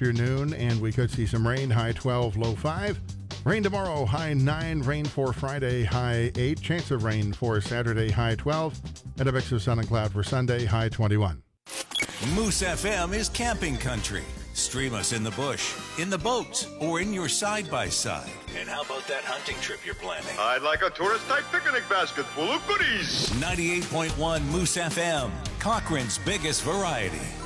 afternoon, and we could see some rain, high 12, low 5. Rain tomorrow, high 9. Rain for Friday, high 8. Chance of rain for Saturday, high 12. And a mix of sun and cloud for Sunday, high 21. Moose FM is camping country. Stream us in the bush, in the boat, or in your side-by-side. And how about that hunting trip you're planning? I'd like a tourist-type picnic basket full of goodies. 98.1 Moose FM, Cochrane's biggest variety.